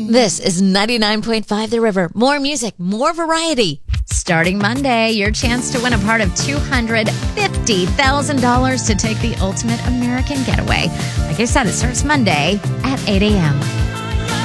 This is 99.5 The River. More music, more variety. Starting Monday, your chance to win a part of $250,000 to take the ultimate American getaway. Like I said, it starts Monday at 8 a.m.